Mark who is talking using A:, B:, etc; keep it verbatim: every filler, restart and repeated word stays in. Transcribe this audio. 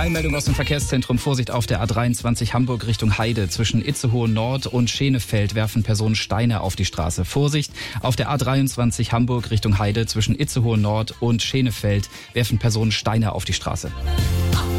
A: Eilmeldung aus dem Verkehrszentrum. Vorsicht auf der A dreiundzwanzig Hamburg Richtung Heide. Zwischen Itzehoe Nord und Schenefeld werfen Personen Steine auf die Straße. Vorsicht auf der A dreiundzwanzig Hamburg Richtung Heide. Zwischen Itzehoe Nord und Schenefeld werfen Personen Steine auf die Straße.